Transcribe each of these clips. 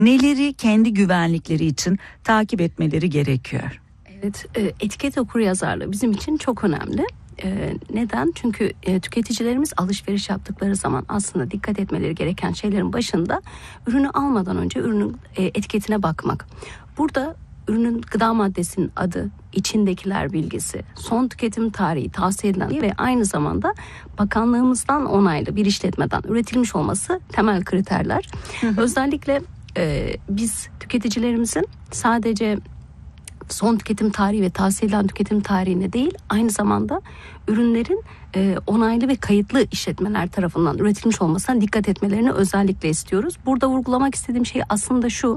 neleri kendi güvenlikleri için takip etmeleri gerekiyor? Evet, etiket okuryazarlığı bizim için çok önemli. Neden? Çünkü tüketicilerimiz alışveriş yaptıkları zaman aslında dikkat etmeleri gereken şeylerin başında ürünü almadan önce ürünün etiketine bakmak. Burada ürünün gıda maddesinin adı, içindekiler bilgisi, son tüketim tarihi, tavsiye edilen ve aynı zamanda bakanlığımızdan onaylı bir işletmeden üretilmiş olması temel kriterler. Özellikle biz tüketicilerimizin sadece son tüketim tarihi ve tavsiye edilen tüketim tarihine değil, aynı zamanda ürünlerin onaylı ve kayıtlı işletmeler tarafından üretilmiş olmasına dikkat etmelerini özellikle istiyoruz. Burada vurgulamak istediğim şey aslında şu: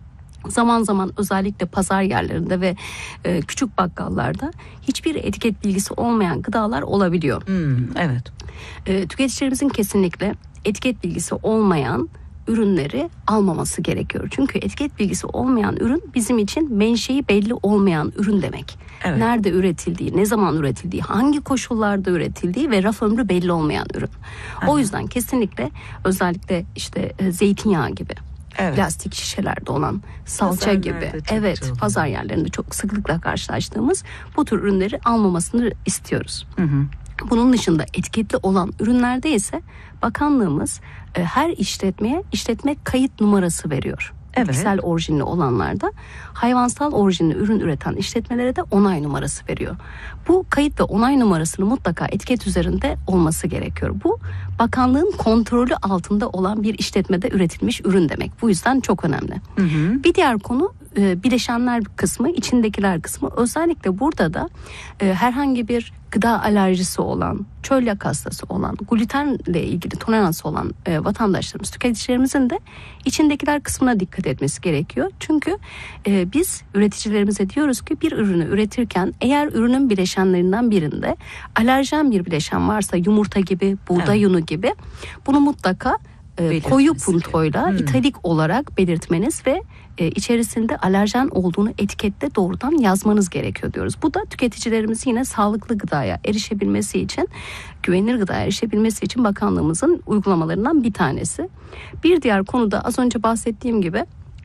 zaman zaman özellikle pazar yerlerinde ve küçük bakkallarda hiçbir etiket bilgisi olmayan gıdalar olabiliyor. Evet. Tüketicilerimizin kesinlikle etiket bilgisi olmayan ürünleri almaması gerekiyor. Çünkü etiket bilgisi olmayan ürün bizim için menşei belli olmayan ürün demek. Evet. Nerede üretildiği, ne zaman üretildiği, hangi koşullarda üretildiği ve raf ömrü belli olmayan ürün. O yüzden kesinlikle özellikle işte zeytinyağı gibi, evet, plastik şişelerde olan salça pazarlarda gibi, çok pazar yerlerinde çok sıklıkla karşılaştığımız bu tür ürünleri almamasını istiyoruz. Bunun dışında etiketli olan ürünlerde ise bakanlığımız her işletmeye işletme kayıt numarası veriyor. Evet. Bitkisel orijinli olanlarda, hayvansal orijinli ürün üreten işletmelere de onay numarası veriyor. Bu kayıt ve onay numarasını mutlaka etiket üzerinde olması gerekiyor. Bu bakanlığın kontrolü altında olan bir işletmede üretilmiş ürün demek. Bu yüzden çok önemli. Bir diğer konu bileşenler kısmı, içindekiler kısmı. Özellikle burada da herhangi bir gıda alerjisi olan, çölyak hastası olan, glutenle ilgili toleransı olan vatandaşlarımız, tüketicilerimizin de içindekiler kısmına dikkat etmesi gerekiyor. Çünkü biz üreticilerimize diyoruz ki bir ürünü üretirken eğer ürünün bileşenlerinden birinde alerjen bir bileşen varsa, yumurta gibi, buğday unu gibi, bunu mutlaka koyu puntoyla italik olarak belirtmeniz ve içerisinde alerjen olduğunu etikette doğrudan yazmanız gerekiyor diyoruz. Bu da tüketicilerimiz yine sağlıklı gıdaya erişebilmesi için, güvenilir gıdaya erişebilmesi için bakanlığımızın uygulamalarından bir tanesi. Bir diğer konu da az önce bahsettiğim gibi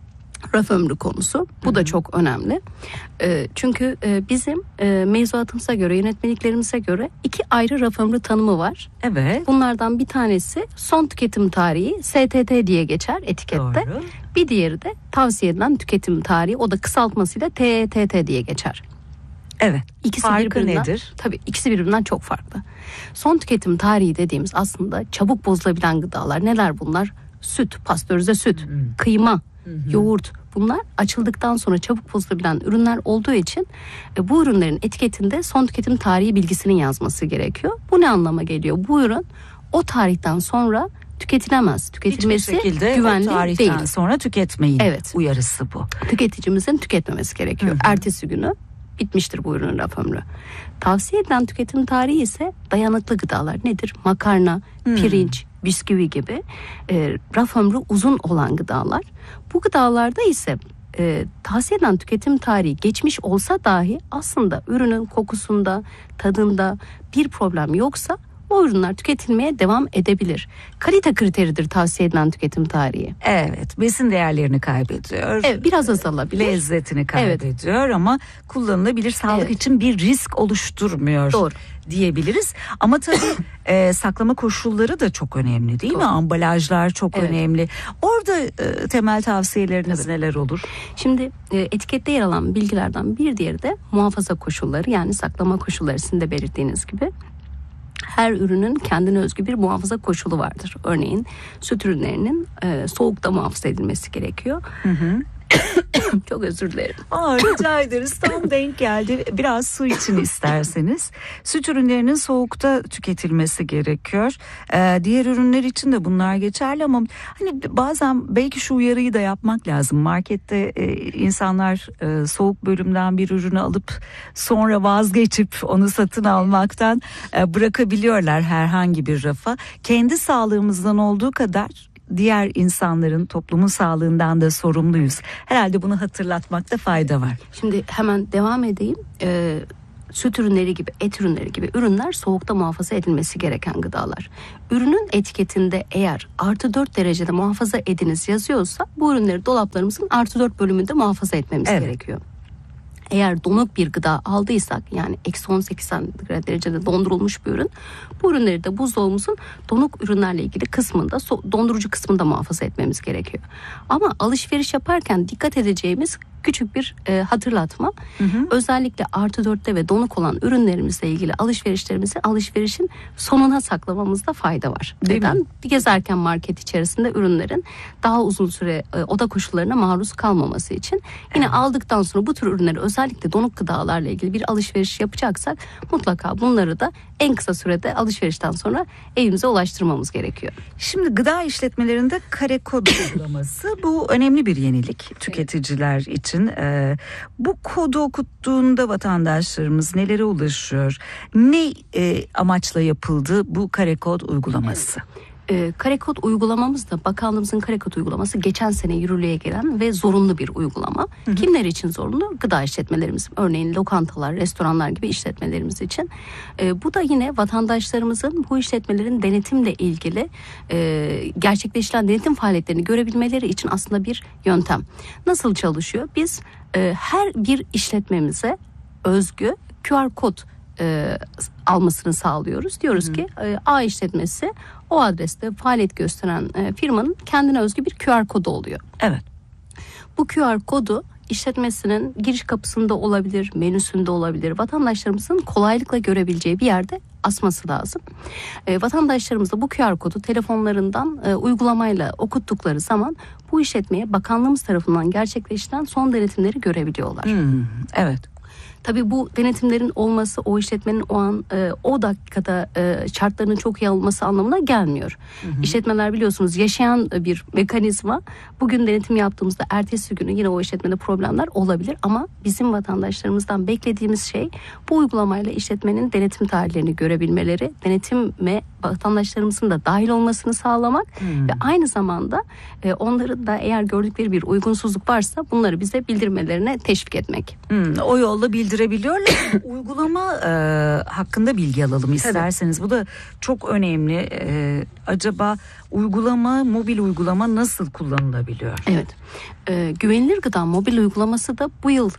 raf ömrü konusu. Bu da çok önemli. Çünkü bizim mevzuatımıza göre, yönetmeliklerimize göre 2 ayrı raf ömrü tanımı var. Evet. Bunlardan bir tanesi son tüketim tarihi, STT diye geçer etikette. Doğru. Bir diğeri de tavsiye edilen tüketim tarihi, o da kısaltmasıyla TETT diye geçer. Evet. İkisi farkı birbirinden, nedir? tabii ikisi birbirinden çok farklı. Son tüketim tarihi dediğimiz aslında çabuk bozulabilen gıdalar. Neler bunlar? Süt, pastörize süt, kıyma, yoğurt. Bunlar açıldıktan sonra çabuk bozulabilen ürünler olduğu için bu ürünlerin etiketinde son tüketim tarihi bilgisinin yazması gerekiyor. Bu ne anlama geliyor? Bu ürün o tarihten sonra tüketilemez. Tüketilmesi güvenli değil. Sonra tüketmeyin. Evet. Uyarısı bu. Tüketicimizin tüketmemesi gerekiyor. Ertesi günü bitmiştir bu ürünün raf ömrü. Tavsiye edilen tüketim tarihi ise dayanıklı gıdalar. Nedir? Makarna, pirinç, bisküvi gibi raf ömrü uzun olan gıdalar. Bu gıdalarda ise tavsiye edilen tüketim tarihi geçmiş olsa dahi aslında ürünün kokusunda, tadında bir problem yoksa o ürünler tüketilmeye devam edebilir. Kalite kriteridir tavsiye edilen tüketim tarihi. Evet, besin değerlerini kaybediyor. Evet, biraz azalabilir. Lezzetini kaybediyor ama kullanılabilir, sağlık için bir risk oluşturmuyor. Doğru. Diyebiliriz. Ama tabii saklama koşulları da çok önemli değil mi? Ambalajlar çok önemli. Orada temel tavsiyeleriniz neler olur? Şimdi etikette yer alan bilgilerden bir diğeri de muhafaza koşulları, yani saklama koşulları, sizin de belirttiğiniz gibi. Her ürünün kendine özgü bir muhafaza koşulu vardır. Örneğin süt ürünlerinin soğukta muhafaza edilmesi gerekiyor. Çok özür dilerim. Rica ederiz. Tam denk geldi. Biraz su için isterseniz. Süt ürünlerinin soğukta tüketilmesi gerekiyor. Diğer ürünler için de bunlar geçerli ama hani bazen belki şu uyarıyı da yapmak lazım. Markette insanlar soğuk bölümden bir ürünü alıp sonra vazgeçip onu satın almaktan bırakabiliyorlar herhangi bir rafa. Kendi sağlığımızdan olduğu kadar diğer insanların, toplumun sağlığından da sorumluyuz. Herhalde bunu hatırlatmakta fayda var. Şimdi hemen devam edeyim. süt ürünleri gibi, et ürünleri gibi ürünler soğukta muhafaza edilmesi gereken gıdalar. Ürünün etiketinde eğer +4 derecede muhafaza ediniz yazıyorsa bu ürünleri dolaplarımızın +4 bölümünde muhafaza etmemiz gerekiyor. Eğer donuk bir gıda aldıysak, yani -18 derecede dondurulmuş bir ürün, bu ürünleri de buzdolabımızın donuk ürünlerle ilgili kısmında, dondurucu kısmında muhafaza etmemiz gerekiyor. Ama alışveriş yaparken dikkat edeceğimiz küçük bir hatırlatma. Özellikle +4'te ve donuk olan ürünlerimizle ilgili alışverişin sonuna saklamamızda fayda var. Neden? Gezerken market içerisinde ürünlerin daha uzun süre oda koşullarına maruz kalmaması için. Yine aldıktan sonra bu tür ürünleri, özellikle donuk gıdalarla ilgili bir alışveriş yapacaksak mutlaka bunları da en kısa sürede alışverişten sonra evimize ulaştırmamız gerekiyor. Şimdi gıda işletmelerinde kare kod uygulaması, bu önemli bir yenilik tüketiciler için. Bu kodu okuttuğunda vatandaşlarımız nelere ulaşıyor? Ne amaçla yapıldı bu kare kod uygulaması? Kare kod uygulamamız da bakanlığımızın kare kod uygulaması geçen sene yürürlüğe gelen ve zorunlu bir uygulama. Kimler için zorunlu? Gıda işletmelerimiz, örneğin lokantalar, restoranlar gibi işletmelerimiz için. Bu da yine vatandaşlarımızın bu işletmelerin denetimle ilgili gerçekleştiren denetim faaliyetlerini görebilmeleri için aslında bir yöntem. Nasıl çalışıyor? Biz her bir işletmemize özgü QR kod almasını sağlıyoruz. Diyoruz ki A işletmesi o adreste faaliyet gösteren firmanın kendine özgü bir QR kodu oluyor. Evet. Bu QR kodu işletmesinin giriş kapısında olabilir, menüsünde olabilir. Vatandaşlarımızın kolaylıkla görebileceği bir yerde asması lazım. Vatandaşlarımız da bu QR kodu telefonlarından uygulamayla okuttukları zaman bu işletmeye bakanlığımız tarafından gerçekleştirilen son denetimleri görebiliyorlar. Evet. Tabii bu denetimlerin olması o işletmenin o an o dakikada şartlarının çok iyi olması anlamına gelmiyor. İşletmeler biliyorsunuz yaşayan bir mekanizma. Bugün denetim yaptığımızda ertesi günü yine o işletmede problemler olabilir ama bizim vatandaşlarımızdan beklediğimiz şey bu uygulamayla işletmenin denetim tarihlerini görebilmeleri, denetime vatandaşlarımızın da dahil olmasını sağlamak ve aynı zamanda onların da eğer gördükleri bir uygunsuzluk varsa bunları bize bildirmelerine teşvik etmek. O yolla bildirebiliyorlar. Uygulama hakkında bilgi alalım isterseniz. Tabii. Bu da çok önemli. Acaba mobil uygulama nasıl kullanılabiliyor? Evet. Güvenilir Gıda mobil uygulaması da bu yıl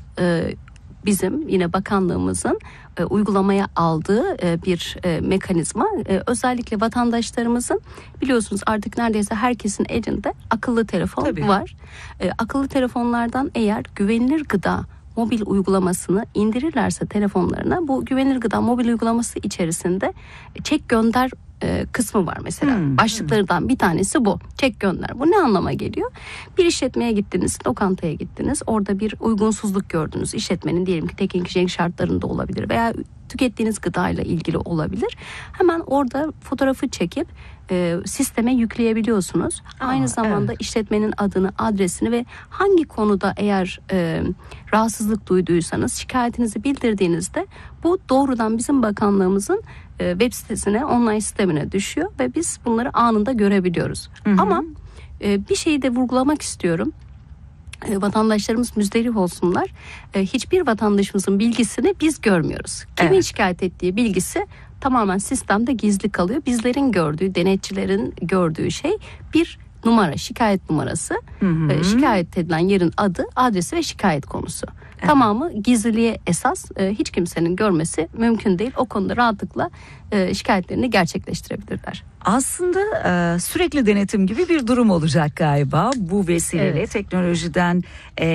bizim yine bakanlığımızın uygulamaya aldığı bir mekanizma. Özellikle vatandaşlarımızın, biliyorsunuz artık neredeyse herkesin elinde akıllı telefon var. Akıllı telefonlardan eğer Güvenilir Gıda mobil uygulamasını indirirlerse telefonlarına, bu Güvenilir Gıda mobil uygulaması içerisinde çek gönder kısmı var mesela. Başlıklarından bir tanesi bu. Çek gönder. Bu ne anlama geliyor? Bir işletmeye gittiniz, lokantaya gittiniz. Orada bir uygunsuzluk gördünüz. İşletmenin diyelim ki tekin kişilik şartlarında olabilir veya tükettiğiniz gıdayla ilgili olabilir. Hemen orada fotoğrafı çekip sisteme yükleyebiliyorsunuz. Aynı zamanda işletmenin adını, adresini ve hangi konuda eğer rahatsızlık duyduysanız şikayetinizi bildirdiğinizde bu doğrudan bizim bakanlığımızın web sitesine, online sistemine düşüyor ve biz bunları anında görebiliyoruz. Ama bir şeyi de vurgulamak istiyorum. Vatandaşlarımız müzdarip olsunlar. Hiçbir vatandaşımızın bilgisini biz görmüyoruz. Kimin şikayet ettiği bilgisi tamamen sistemde gizli kalıyor. Bizlerin gördüğü, denetçilerin gördüğü şey bir numara, şikayet numarası. Şikayet edilen yerin adı, adresi ve şikayet konusu. Tamamı gizliliğe esas, hiç kimsenin görmesi mümkün değil. O konuda rahatlıkla şikayetlerini gerçekleştirebilirler. Aslında sürekli denetim gibi bir durum olacak galiba. Bu vesileyle teknolojiden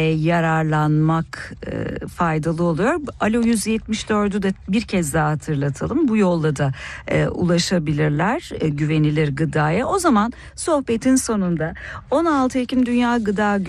yararlanmak faydalı oluyor. Alo 174'ü de bir kez daha hatırlatalım. Bu yolla da ulaşabilirler güvenilir gıdaya. O zaman sohbetin sonunda 16 Ekim Dünya Gıda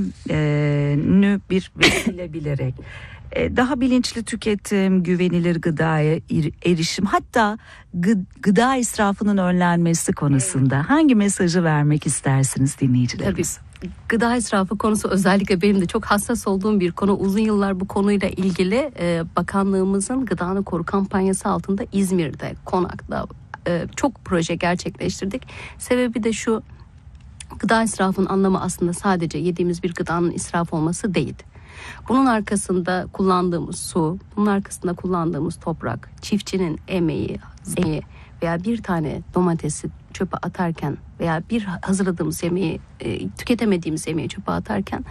Günü'nü bir vesile bilerek daha bilinçli tüketim, güvenilir gıdaya erişim, hatta gıda israfının önlenmesi konusunda hangi mesajı vermek istersiniz dinleyicilerimiz? Gıda israfı konusu özellikle benim de çok hassas olduğum bir konu. Uzun yıllar bu konuyla ilgili bakanlığımızın Gıdanı Koru kampanyası altında İzmir'de, Konak'ta çok proje gerçekleştirdik. Sebebi de şu: gıda israfının anlamı aslında sadece yediğimiz bir gıdanın israf olması değil. Bunun arkasında kullandığımız su, bunun arkasında kullandığımız toprak, çiftçinin emeği veya bir tane domatesi çöpe atarken veya bir hazırladığımız yemeği, tüketemediğimiz yemeği çöpe atarken